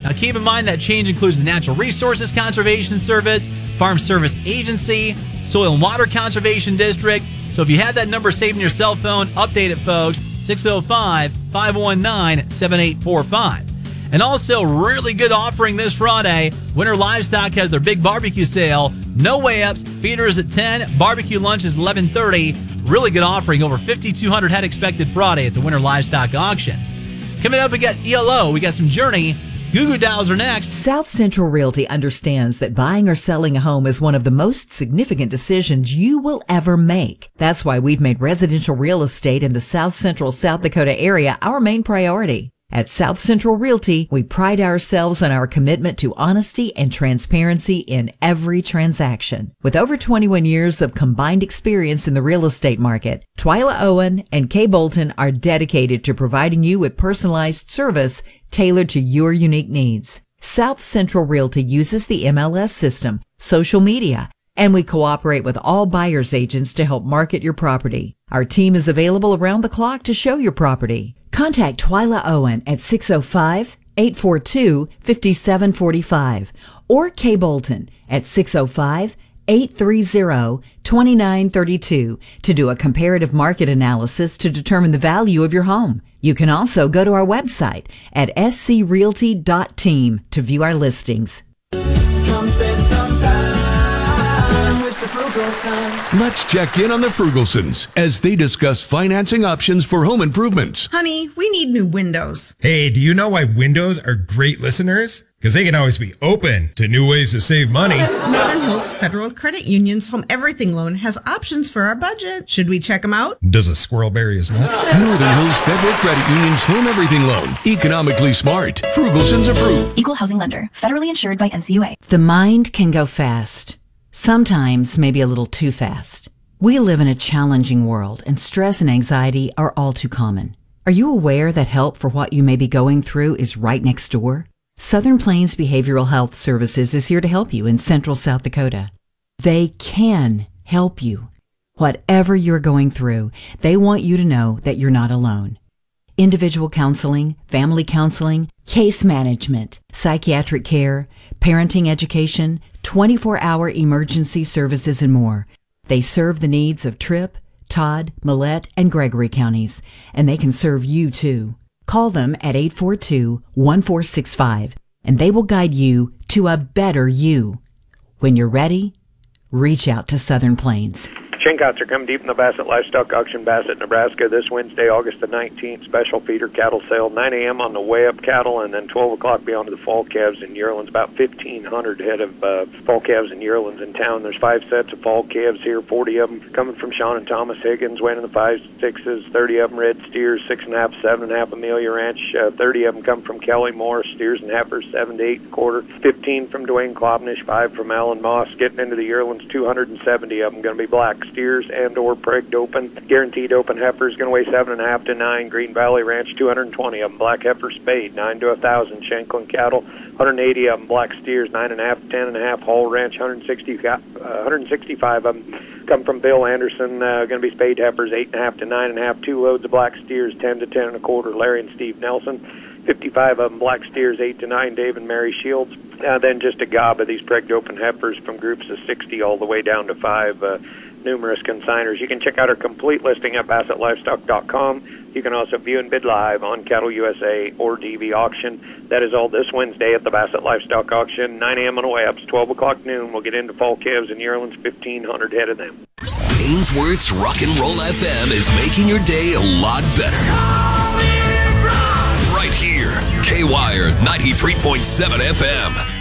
Now, keep in mind that change includes the Natural Resources Conservation Service, Farm Service Agency, Soil and Water Conservation District. So if you have that number saved in your cell phone, update it, folks. 605-519-7845. And also, really good offering this Friday. Winter Livestock has their big barbecue sale. No weigh-ups. Feeders at 10. Barbecue lunch is 11:30. Really good offering. Over 5,200 head expected Friday at the Winter Livestock Auction. Coming up, we got ELO. We got some Journey. Goo Goo Dolls are next. South Central Realty understands that buying or selling a home is one of the most significant decisions you will ever make. That's why we've made residential real estate in the South Central South Dakota area our main priority. At South Central Realty, we pride ourselves on our commitment to honesty and transparency in every transaction. With over 21 years of combined experience in the real estate market, Twyla Owen and Kay Bolton are dedicated to providing you with personalized service tailored to your unique needs. South Central Realty uses the MLS system, social media, and we cooperate with all buyer's agents to help market your property. Our team is available around the clock to show your property. Contact Twyla Owen at 605-842-5745 or Kay Bolton at 605-830-2932 to do a comparative market analysis to determine the value of your home. You can also go to our website at screalty.team to view our listings. Come spend some time with the Frugalsons. Let's check in on the Frugalsons as they discuss financing options for home improvements. Honey, we need new windows. Hey, do you know why windows are great listeners? Because they can always be open to new ways to save money. Northern Hills Federal Credit Union's Home Everything Loan has options for our budget. Should we check them out? Does a squirrel bury his nuts? Northern Hills Federal Credit Union's Home Everything Loan. Economically smart. Frugalsons approved. Equal housing lender. Federally insured by NCUA. The mind can go fast. Sometimes maybe a little too fast. We live in a challenging world, and stress and anxiety are all too common. Are you aware that help for what you may be going through is right next door? Southern Plains Behavioral Health Services is here to help you in Central South Dakota. They can help you. Whatever you're going through, they want you to know that you're not alone. Individual counseling, family counseling, case management, psychiatric care, parenting education, 24-hour emergency services, and more. They serve the needs of Tripp, Todd, Millette, and Gregory counties, and they can serve you too. Call them at 842-1465, and they will guide you to a better you. When you're ready, reach out to Southern Plains. Shinkots are coming deep in the Bassett Livestock Auction, Bassett, Nebraska, this Wednesday, August the 19th. Special feeder cattle sale, 9 a.m. on the way-up cattle, and then 12 o'clock beyond to the fall calves and yearlings. About 1,500 head of fall calves and yearlings in town. There's 5 sets of fall calves here, 40 of them coming from Sean and Thomas Higgins, weighing in the 5s, 6s, 30 of them red steers, 6.5, 7.5 Amelia Ranch, 30 of them come from Kelly Moore, steers and heifers, 7 to 8.25, 15 from Dwayne Klobnish, 5 from Alan Moss. Getting into the yearlings, 270 of them going to be black steers and or pregged open. Guaranteed open heifers going to weigh 7.5 to 9. Green Valley Ranch, 220 of them. Black heifer spade, 9 to 1,000. Shanklin cattle, 180 of them. Black steers, 9.5 to 10.5. Hall Ranch, 165 of them come from Bill Anderson. Going to be spade heifers, 8.5 to 9.5. 2 loads of black steers, 10 to 10.25. Larry and Steve Nelson. 55 of them black steers, 8 to 9. Dave and Mary Shields. Then just a gob of these pregged open heifers from groups of 60 all the way down to 5. Numerous consigners. You can check out our complete listing at BassettLivestock.com. You can also view and bid live on Cattle USA or DV Auction. That is all this Wednesday at the Bassett Livestock Auction, 9 a.m. on the way up. 12 o'clock noon. We'll get into fall calves and yearlings, 1,500 head of them. Ainsworth's Rock and Roll FM is making your day a lot better. Right here, K-Wire 93.7 FM.